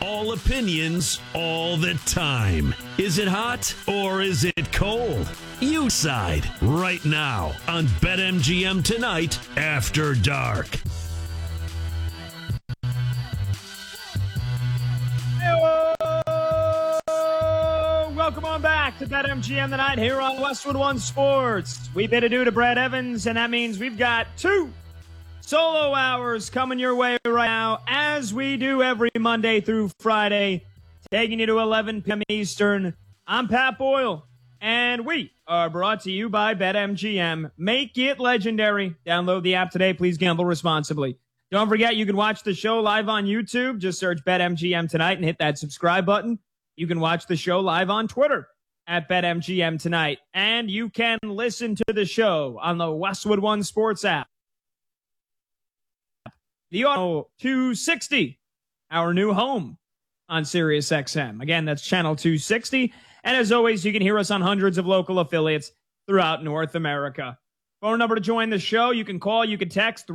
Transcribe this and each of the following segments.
all opinions, all the time. Is it hot or is it cold? You decide right now on BetMGM Tonight After Dark. Welcome on back to BetMGM Tonight here on Westwood One Sports. We bid adieu to Brad Evans, and that means we've got 2 solo hours coming your way right now, as we do every Monday through Friday, taking you to 11 p.m. Eastern. I'm Pat Boyle, and we are brought to you by BetMGM. Make it legendary. Download the app today. Please gamble responsibly. Don't forget, you can watch the show live on YouTube. Just search BetMGM Tonight and hit that subscribe button. You can watch the show live on Twitter at BetMGM Tonight. And you can listen to the show on the Westwood One Sports app. The Auto 260, our new home on SiriusXM. Again, that's Channel 260. And as always, you can hear us on hundreds of local affiliates throughout North America. Phone number to join the show, you can call, you can text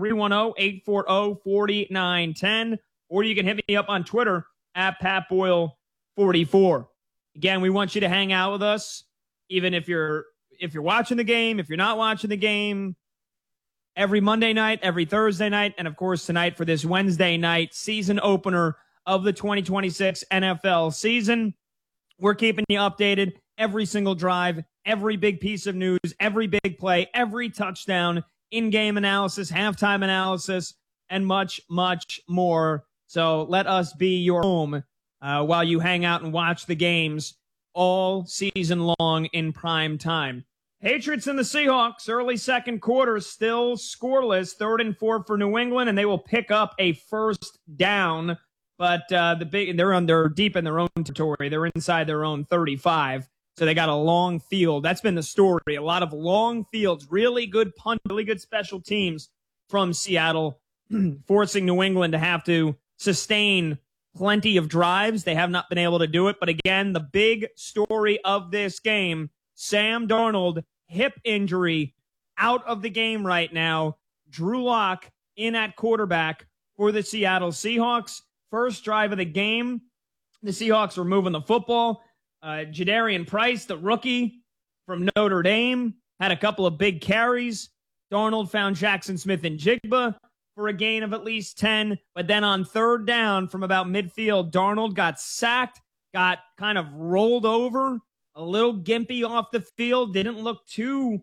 310-840-4910, or you can hit me up on Twitter at PatBoyle44. Again, we want you to hang out with us, even if you're watching the game, if you're not watching the game, every Monday night, every Thursday night, and of course tonight for this Wednesday night season opener of the 2026 NFL season. We're keeping you updated every single drive, every big piece of news, every big play, every touchdown, in-game analysis, halftime analysis, and much, much more. So let us be your home while you hang out and watch the games all season long in prime time. Patriots and the Seahawks, early second quarter, still scoreless, 3rd and 4 for New England, and they will pick up a first down. But they're deep in their own territory. They're inside their own 35, so they got a long field. That's been the story. A lot of long fields, really good punt, really good special teams from Seattle, forcing New England to have to sustain plenty of drives. They have not been able to do it. But again, the big story of this game, Sam Darnold, hip injury, out of the game right now. Drew Lock in at quarterback for the Seattle Seahawks. First drive of the game, the Seahawks were moving the football. Jadarian Price, the rookie from Notre Dame, had a couple of big carries. Darnold found Jackson Smith and Jigba for a gain of at least 10. But then on 3rd down from about midfield, Darnold got sacked, got kind of rolled over, a little gimpy off the field, didn't look too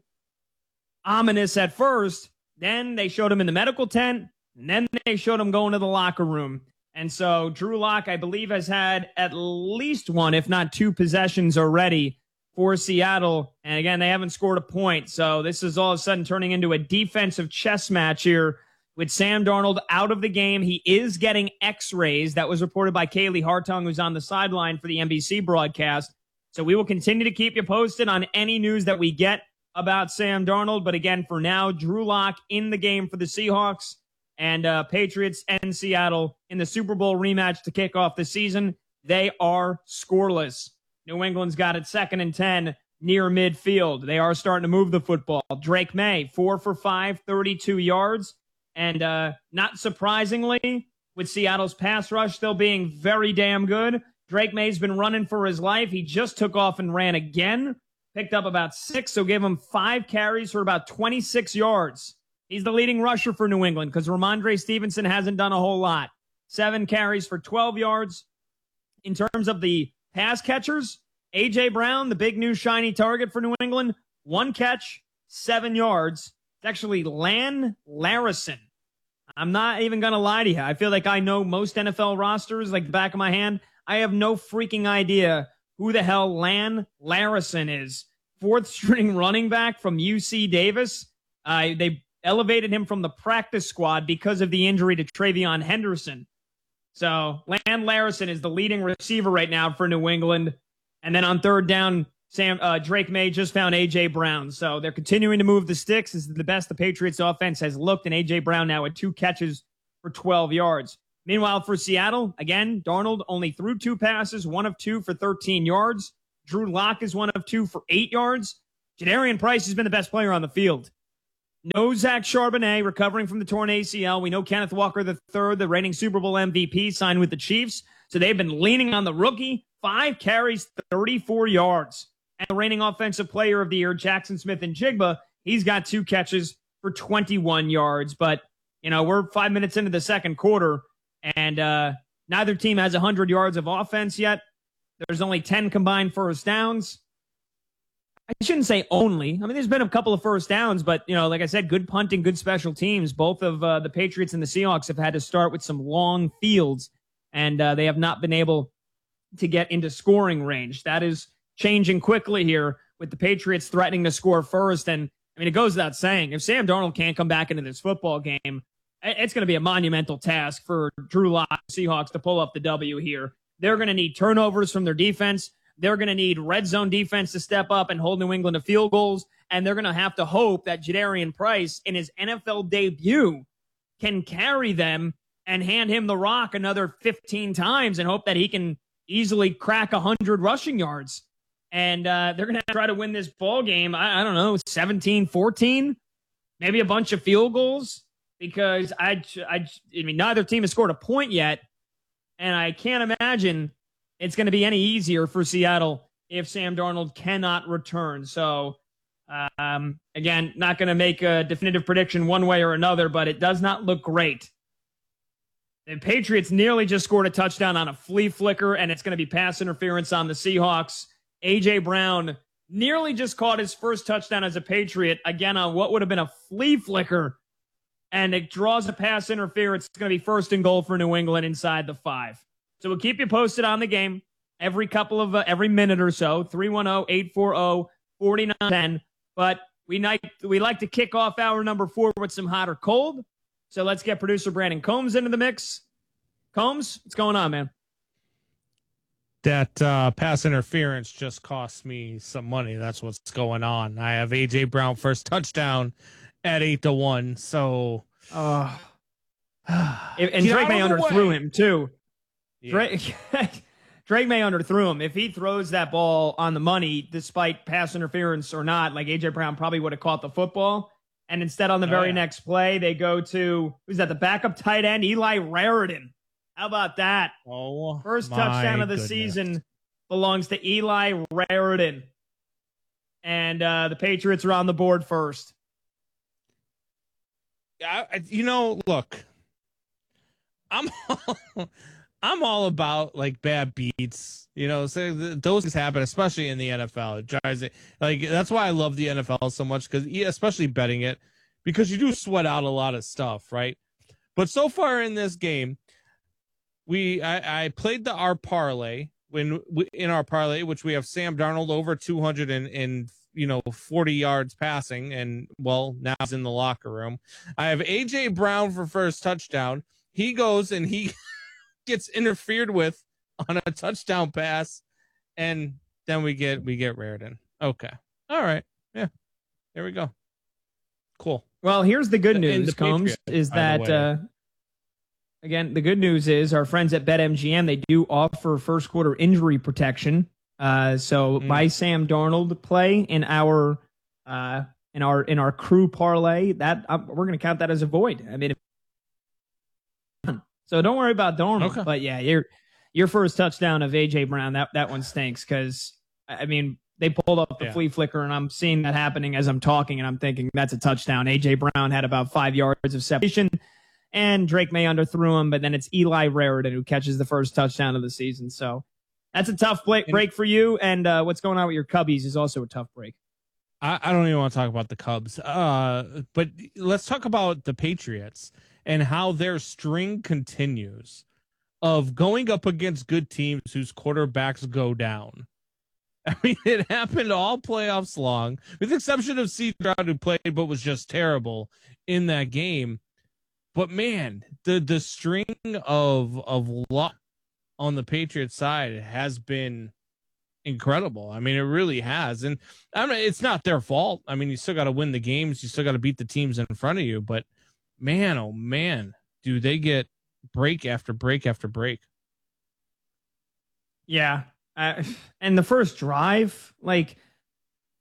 ominous at first. Then they showed him in the medical tent, and then they showed him going to the locker room. And so Drew Lock, I believe, has had at least 1, if not 2 possessions already for Seattle. And again, they haven't scored a point. So this is all of a sudden turning into a defensive chess match here with Sam Darnold out of the game. He is getting x-rays. That was reported by Kaylee Hartung, who's on the sideline for the NBC broadcast. So we will continue to keep you posted on any news that we get about Sam Darnold. But again, for now, Drew Lock in the game for the Seahawks, and Patriots and Seattle in the Super Bowl rematch to kick off the season. They are scoreless. New England's got it 2nd and 10 near midfield. They are starting to move the football. Drake May, 4 for 5, 32 yards. And not surprisingly, with Seattle's pass rush still being very damn good, Drake May's been running for his life. He just took off and ran again, picked up about 6, so gave him 5 carries for about 26 yards. He's the leading rusher for New England because Ramondre Stevenson hasn't done a whole lot. 7 carries for 12 yards. In terms of the pass catchers, A.J. Brown, the big new shiny target for New England, 1 catch, 7 yards. It's actually Lan Larison. I'm not even going to lie to you. I feel like I know most NFL rosters like the back of my hand. I have no freaking idea who the hell Lan Larison is. 4th string running back from UC Davis. They elevated him from the practice squad because of the injury to Travion Henderson. So Lan Larison is the leading receiver right now for New England. And then on 3rd down, Drake May just found A.J. Brown. So they're continuing to move the sticks. This is the best the Patriots offense has looked. And A.J. Brown now with 2 catches for 12 yards. Meanwhile, for Seattle, again, Darnold only threw 2 passes, 1 of 2 for 13 yards. Drew Lock is 1 of 2 for 8 yards. Jadarian Price has been the best player on the field. No Zach Charbonnet recovering from the torn ACL. We know Kenneth Walker III, the reigning Super Bowl MVP, signed with the Chiefs. So they've been leaning on the rookie. 5 carries, 34 yards. And the reigning offensive player of the year, Jackson Smith-Njigba, he's got 2 catches for 21 yards. But, we're 5 minutes into the second quarter, and neither team has 100 yards of offense yet. There's only 10 combined first downs. I shouldn't say only. I mean, there's been a couple of first downs, but, like I said, good punting, good special teams. Both of the Patriots and the Seahawks have had to start with some long fields, and they have not been able to get into scoring range. That is changing quickly here with the Patriots threatening to score first. And, it goes without saying, if Sam Darnold can't come back into this football game, it's going to be a monumental task for Drew Lock Seahawks to pull up the W here. They're going to need turnovers from their defense. They're going to need red zone defense to step up and hold New England to field goals. And they're going to have to hope that Jadarian Price, in his NFL debut, can carry them and hand him the rock another 15 times and hope that he can easily crack 100 rushing yards. And they're going to try to win this ball game, I don't know, 17-14, maybe a bunch of field goals, because neither team has scored a point yet. And I can't imagine it's going to be any easier for Seattle if Sam Darnold cannot return. So, again, not going to make a definitive prediction one way or another, but it does not look great. The Patriots nearly just scored a touchdown on a flea flicker, and it's going to be pass interference on the Seahawks. A.J. Brown nearly just caught his first touchdown as a Patriot, again on what would have been a flea flicker, and it draws a pass interference. It's going to be 1st and goal for New England inside the 5. So we'll keep you posted on the game every minute or so, 310-840-4910. But we like to kick off hour number 4 with some hot or cold. So let's get producer Brandon Combs into the mix. Combs, what's going on, man? That pass interference just cost me some money. That's what's going on. I have A.J. Brown first touchdown at 8-1. So, and Drake May underthrew him too. Yeah. Drake May underthrew him. If he throws that ball on the money, despite pass interference or not, like A.J. Brown probably would have caught the football. And instead, on the very next play, they go to, who's that, the backup tight end, Eli Raritan. How about that? Oh, first touchdown of the season belongs to Eli Raritan. And the Patriots are on the board first. Look, I'm all about like bad beats. So those things happen, especially in the NFL. It drives it, that's why I love the NFL so much, because especially betting it, because you do sweat out a lot of stuff, right? But so far in this game, I played our parlay in our parlay, which we have Sam Darnold over 240 yards passing, and now he's in the locker room. I have A.J. Brown for first touchdown. He goes and he gets interfered with on a touchdown pass, and then we get Raritan. Okay, all right, yeah, there we go. Cool. Well, here's the good news, Combs, is that. Again, the good news is our friends at BetMGM, they do offer first quarter injury protection. By Sam Darnold play in our crew parlay, that we're going to count that as a void. So don't worry about Darnold. Okay. But yeah, your first touchdown of AJ Brown, that one stinks, because they pulled up the flea flicker, and I'm seeing that happening as I'm talking, and I'm thinking that's a touchdown. AJ Brown had about 5 yards of separation. And Drake May underthrew him, but then it's Eli Raritan who catches the first touchdown of the season. So that's a tough break for you. And what's going on with your Cubbies is also a tough break. I don't even want to talk about the Cubs. But let's talk about the Patriots and how their string continues of going up against good teams whose quarterbacks go down. It happened all playoffs long, with the exception of C. Stroud, who played but was just terrible in that game. But man, the string of luck on the Patriots side has been incredible. It really has. And it's not their fault. You still got to win the games. You still got to beat the teams in front of you. But man, oh man, do they get break after break after break. Yeah. And the first drive,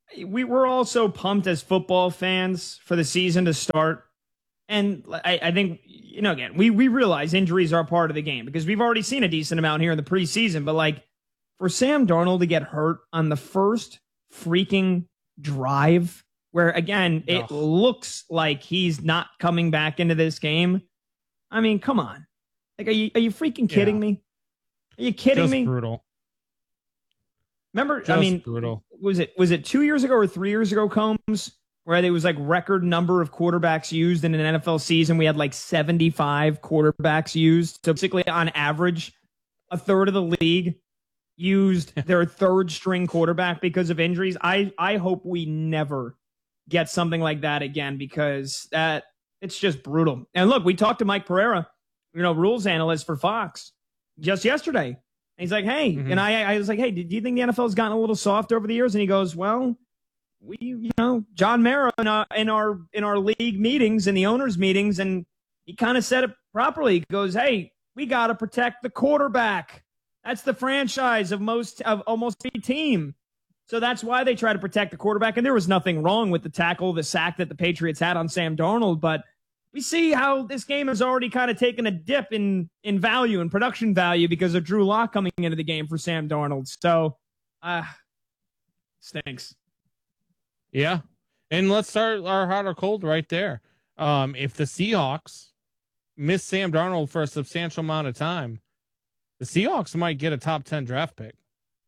we were all so pumped as football fans for the season to start. And I think, again, we realize injuries are part of the game because we've already seen a decent amount here in the preseason. But like for Sam Darnold to get hurt on the first freaking drive, where again, it looks like he's not coming back into this game. I mean, come on. Like, are you freaking kidding me? Are you kidding me? Brutal. Remember, Brutal. Was it 2 years ago or 3 years ago, Combs, where there was like record number of quarterbacks used in an NFL season? We had like 75 quarterbacks used. So basically, on average, a third of the league used their third string quarterback because of injuries. I hope we never get something like that again because it's just brutal. And look, we talked to Mike Pereira, rules analyst for Fox, just yesterday. And he's like, hey, and I was like, hey, do you think the NFL has gotten a little soft over the years? And he goes, well, we, John Mara in our league meetings and the owners meetings, and he kind of said it properly. He goes, hey, we got to protect the quarterback. That's the franchise of almost any team. So that's why they try to protect the quarterback. And there was nothing wrong with the sack that the Patriots had on Sam Darnold, but we see how this game has already kind of taken a dip in value and production value because of Drew Lock coming into the game for Sam Darnold. So, stinks. Yeah. And let's start our hot or cold right there. If the Seahawks miss Sam Darnold for a substantial amount of time, the Seahawks might get a top 10 draft pick.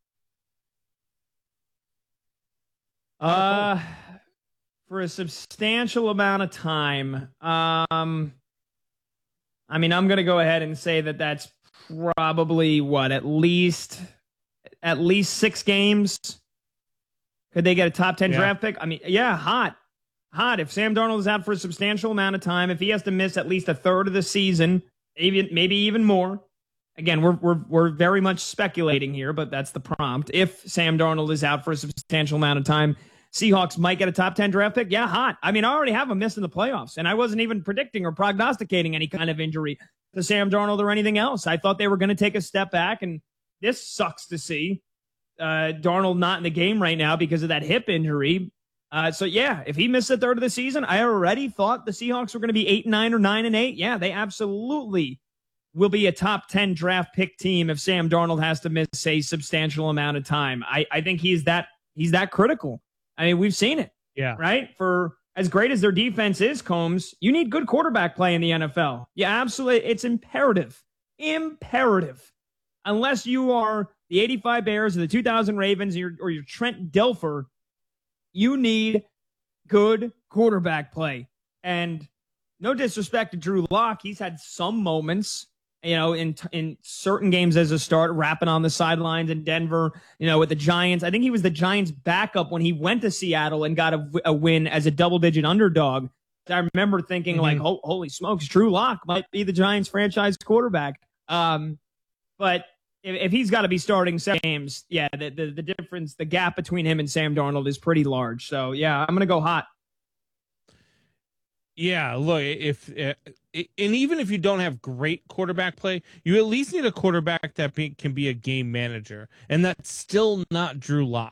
For a substantial amount of time. I'm going to go ahead and say that that's probably at least 6 games. Could they get a top 10 draft pick? I mean, yeah, hot. If Sam Darnold is out for a substantial amount of time, if he has to miss at least a third of the season, maybe even more. Again, we're very much speculating here, but that's the prompt. If Sam Darnold is out for a substantial amount of time, Seahawks might get a top 10 draft pick. Yeah, hot. I mean, I already have him missing the playoffs, and I wasn't even predicting or prognosticating any kind of injury to Sam Darnold or anything else. I thought they were going to take a step back, and this sucks to see. Darnold not in the game right now because of that hip injury. So, yeah, if he missed a third of the season, I already thought the Seahawks were going to be 8-9 or 9-8. Yeah, they absolutely will be a top 10 draft pick team if Sam Darnold has to miss a substantial amount of time. I think he's that critical. I mean, we've seen it. Yeah. Right? For as great as their defense is, Combs, you need good quarterback play in the NFL. Yeah, absolutely. It's imperative. Unless you are the 85 Bears or the 2000 Ravens or you're Trent Dilfer, you need good quarterback play. And no disrespect to Drew Lock, he's had some moments, in certain games as a start, rapping on the sidelines in Denver, with the Giants. I think he was the Giants' backup when he went to Seattle and got a win as a double-digit underdog. I remember thinking, holy smokes, Drew Lock might be the Giants' franchise quarterback. But if he's got to be starting 7 games, yeah, the difference, the gap between him and Sam Darnold is pretty large. So, yeah, I'm going to go hot. Yeah, look, and even if you don't have great quarterback play, you at least need a quarterback that can be a game manager, and that's still not Drew Lock.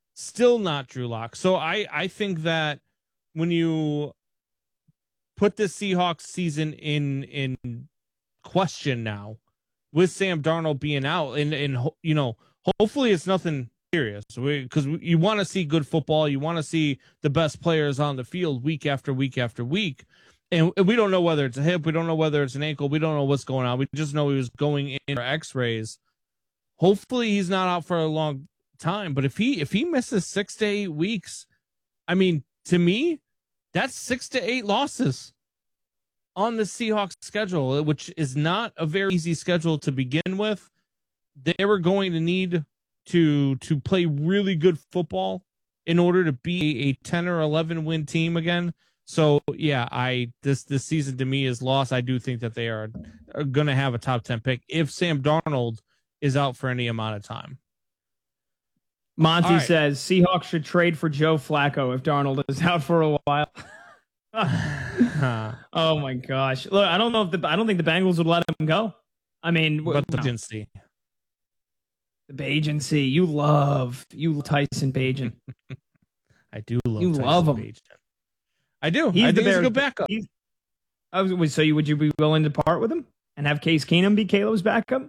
So I think that when you put the Seahawks season in question now, with Sam Darnold being out, and hopefully it's nothing serious, because you want to see good football. You want to see the best players on the field week after week after week. And we don't know whether it's a hip. We don't know whether it's an ankle. We don't know what's going on. We just know he was going in for x-rays. Hopefully he's not out for a long time. But if he misses 6 to 8 weeks, I mean, to me, that's 6 to 8 losses on the Seahawks schedule, which is not a very easy schedule to begin with. They were going to need to play really good football in order to be a 10 or 11 win team again. So yeah, this season to me is lost. I do think that they are going to have a top 10 pick if Sam Darnold is out for any amount of time. Monty says Seahawks should trade for Joe Flacco if Darnold is out for a while. Oh my gosh! Look, I don't think the Bengals would let him go. I mean, but the agency. The agency, you love Tyson Bagent. I do love You Tyson love him. Bagent. I do. I He's think the he's a Bears. good backup. Would you be willing to part with him and have Case Keenum be Caleb's backup?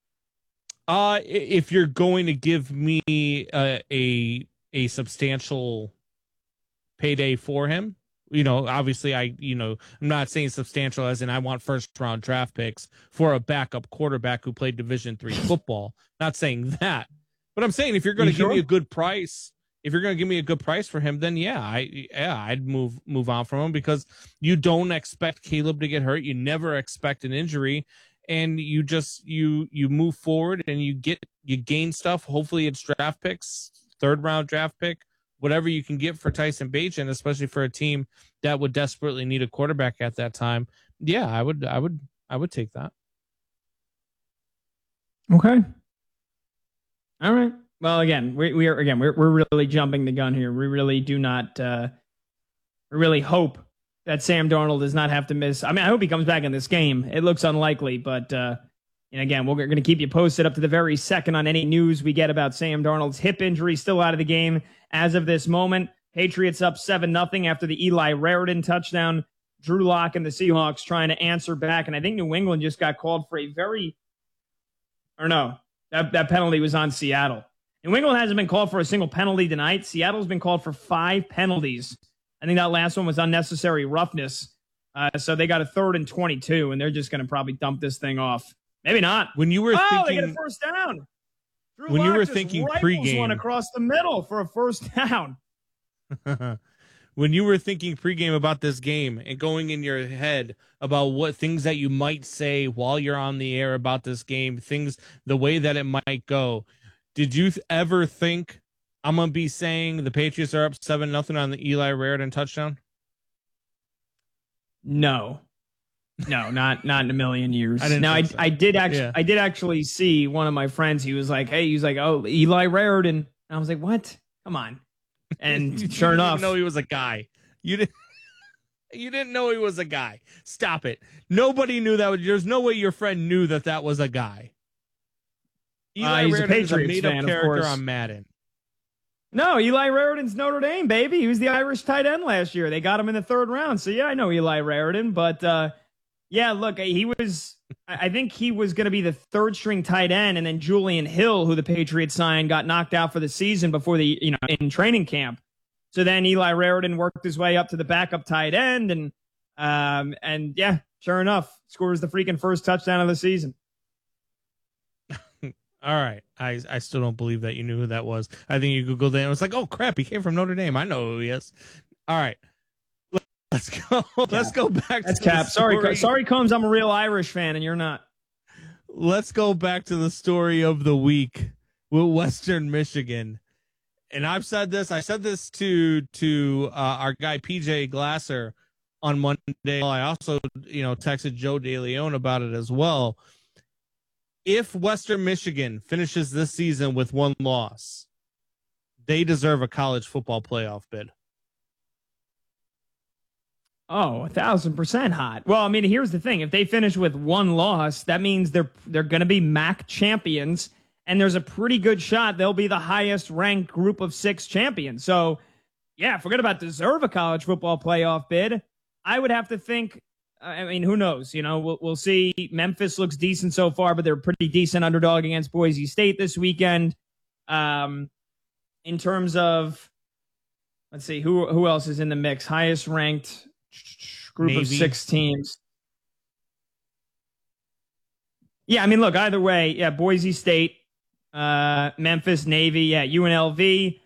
If you're going to give me a substantial payday for him, obviously I'm not saying substantial as in I want first round draft picks for a backup quarterback who played Division III football. Not saying that, but I'm saying if you're going to give me a good price, for him, then I'd move on from him, because you don't expect Caleb to get hurt. You never expect an injury, and you just you move forward and you gain stuff. Hopefully it's draft picks, third round draft pick, whatever you can get for Tyson Bagent, especially for a team that would desperately need a quarterback at that time. Yeah, I would take that. Okay. All right. Well, again, we're really jumping the gun here. We really do not. We really hope that Sam Darnold does not have to miss. I mean, I hope he comes back in this game. It looks unlikely, but again, we're going to keep you posted up to the very second on any news we get about Sam Darnold's hip injury. Still out of the game as of this moment. Patriots up 7-0 after the Eli Raritan touchdown. Drew Lock and the Seahawks trying to answer back, and I think New England just got called for that penalty was on Seattle. New England hasn't been called for a single penalty tonight. Seattle's been called for 5 penalties. I think that last one was unnecessary roughness. So they got a 3rd and 22, and they're just going to probably dump this thing off. Maybe not. When you were they get a first down. Drew when Lock you were just thinking rifles pregame, one across the middle for a first down. When you were thinking pregame about this game and going in your head about what things that you might say while you're on the air about this game, the way that it might go, did you ever think I'm going to be saying the Patriots are up 7-0 on the Eli Raritan touchdown? No, not in a million years. I did actually see one of my friends. He was like, oh, Eli Raritan. And I was like, what? Come on. And sure enough, you didn't know he was a guy. You didn't know he was a guy. Stop it. Nobody knew that. There's no way your friend knew that was a guy. Eli he's Raritan a Patriots is a made-up fan, character on Madden. No, Eli Raritan's Notre Dame, baby. He was the Irish tight end last year. They got him in the 3rd round. So, yeah, I know Eli Raritan. But, look, I think he was going to be the 3rd-string tight end. And then Julian Hill, who the Patriots signed, got knocked out for the season before in training camp. So then Eli Raritan worked his way up to the backup tight end. And sure enough, scores the freaking first touchdown of the season. All right. I still don't believe that you knew who that was. I think you Googled it and it was like, oh, crap, he came from Notre Dame. I know who he is. All right. Let's go. Let's go back That's to Cap. the story. Sorry, Combs. I'm a real Irish fan, and you're not. Let's go back to the story of the week with Western Michigan. And I've said this. I said this to our guy, PJ Glasser, on Monday. I also, texted Joe DeLeon about it as well. If Western Michigan finishes this season with 1 loss, they deserve a college football playoff bid. Oh, 1,000% hot. Well, I mean, here's the thing. If they finish with 1 loss, that means they're going to be MAC champions, and there's a pretty good shot they'll be the highest ranked group of 6 champions. So, forget about deserve a college football playoff bid. I would have to think, who knows? We'll see. Memphis looks decent so far, but they're a pretty decent underdog against Boise State this weekend. In terms of, let's see, who else is in the mix? Highest ranked group Navy. of 6 teams. Yeah, look, either way, Boise State, Memphis, Navy, UNLV.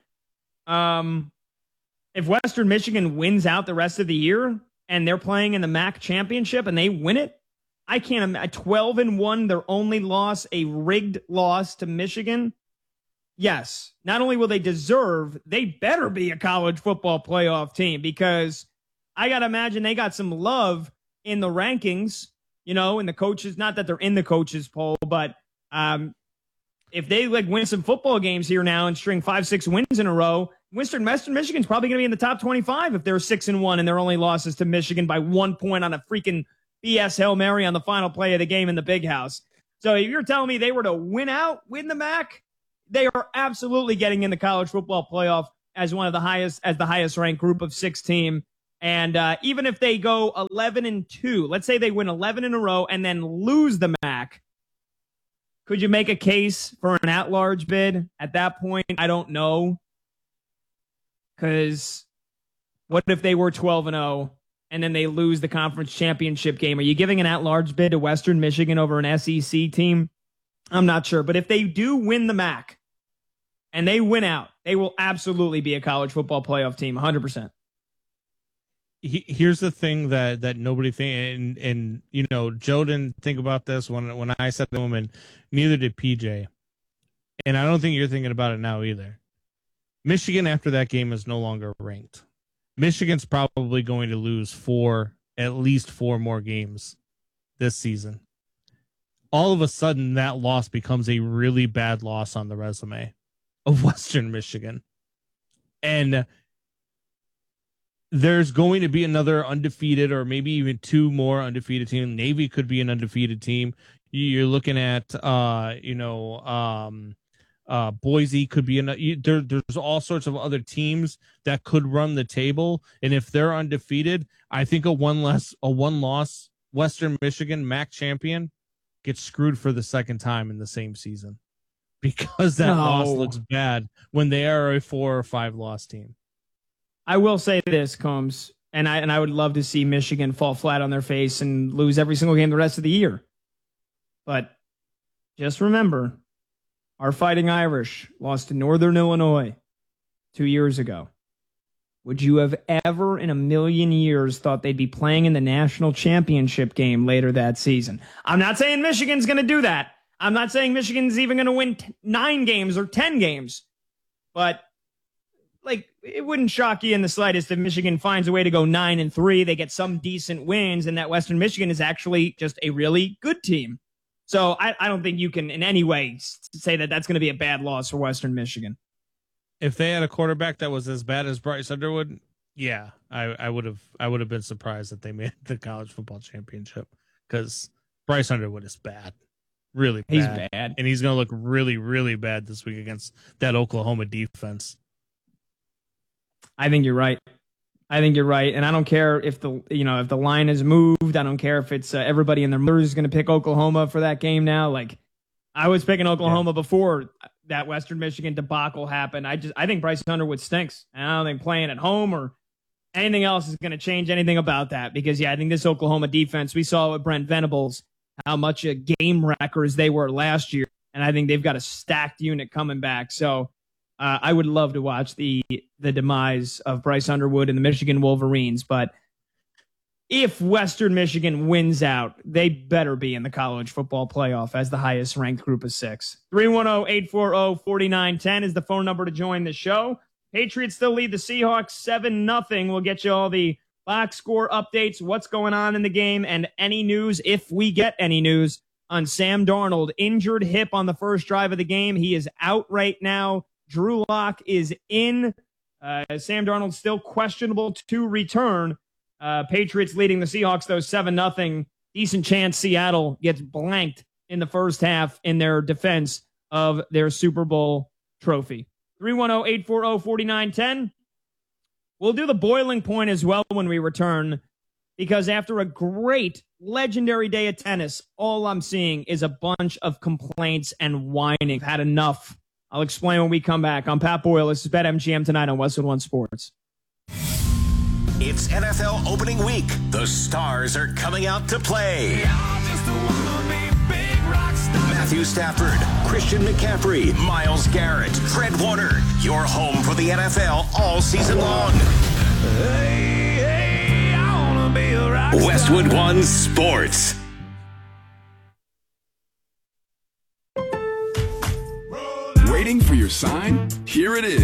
If Western Michigan wins out the rest of the year and they're playing in the MAC championship and they win it, I can't imagine. 12-1, their only loss, a rigged loss to Michigan. Yes, not only will they deserve, they better be a college football playoff team, because I got to imagine they got some love in the rankings, in the coaches, not that they're in the coaches poll, but if they win some football games here now and string 5-6 wins in a row, Western Michigan's probably going to be in the top 25 if they're 6-1 and their only losses to Michigan by 1 point on a freaking BS Hail Mary on the final play of the game in the Big House. So if you're telling me they were to win the MAC, they are absolutely getting in the college football playoff as the highest ranked group of 6 team. And even if they go 11-2, let's say they win 11 in a row and then lose the MAC, could you make a case for an at-large bid at that point? I don't know. Because what if they were 12-0 and then they lose the conference championship game? Are you giving an at-large bid to Western Michigan over an SEC team? I'm not sure. But if they do win the MAC and they win out, they will absolutely be a college football playoff team, 100%. Here's the thing that nobody think, and you know, Joe didn't think about this when I said to him, and neither did PJ. And I don't think you're thinking about it now either. Michigan after that game is no longer ranked. Michigan's probably going to lose at least four more games this season. All of a sudden, that loss becomes a really bad loss on the resume of Western Michigan. And there's going to be another undefeated or maybe even 2 more undefeated teams. Navy could be an undefeated team. You're looking at, Boise could be there's all sorts of other teams that could run the table. And if they're undefeated, I think a one loss Western Michigan MAC champion gets screwed for the second time in the same season because that loss looks bad when they are a 4 or 5 loss team. I will say this, Combs, and I would love to see Michigan fall flat on their face and lose every single game the rest of the year. But just remember, our Fighting Irish lost to Northern Illinois 2 years ago. Would you have ever in a million years thought they'd be playing in the national championship game later that season? I'm not saying Michigan's going to do that. I'm not saying Michigan's even going to win 9 games or 10 games. But it wouldn't shock you in the slightest if Michigan finds a way to go 9-3. They get some decent wins, and that Western Michigan is actually just a really good team. So I don't think you can in any way say that that's going to be a bad loss for Western Michigan. If they had a quarterback that was as bad as Bryce Underwood, yeah, I would have been surprised that they made the college football championship because Bryce Underwood is bad, really bad. He's bad, and he's going to look really, really bad this week against that Oklahoma defense. I think you're right. And I don't care if the line is moved. I don't care if it's everybody and their mother is going to pick Oklahoma for that game now. Like I was picking Oklahoma before that Western Michigan debacle happened. I think Bryce Underwood stinks. And I don't think playing at home or anything else is going to change anything about that because I think this Oklahoma defense, we saw with Brent Venables how much game wreckers they were last year. And I think they've got a stacked unit coming back. So I would love to watch the demise of Bryce Underwood and the Michigan Wolverines, but if Western Michigan wins out, they better be in the college football playoff as the highest ranked group of 6. 310-840-4910 is the phone number to join the show. Patriots still lead the Seahawks 7-0. We'll get you all the box score updates, what's going on in the game, and any news, if we get any news, on Sam Darnold. Injured hip on the first drive of the game. He is out right now. Drew Lock is in. Sam Darnold still questionable to return. Patriots leading the Seahawks, though, 7-0. Decent chance Seattle gets blanked in the first half in their defense of their Super Bowl trophy. 310-840-4910. We'll do the boiling point as well when we return, because after a great, legendary day of tennis, all I'm seeing is a bunch of complaints and whining. I've had enough. I'll explain when we come back. I'm Pat Boyle. This is BetMGM tonight on Westwood One Sports. It's NFL opening week. The stars are coming out to play. Matthew Stafford, Christian McCaffrey, Myles Garrett, Fred Warner. Your home for the NFL all season long. Westwood One Sports. Waiting for your sign? Here it is.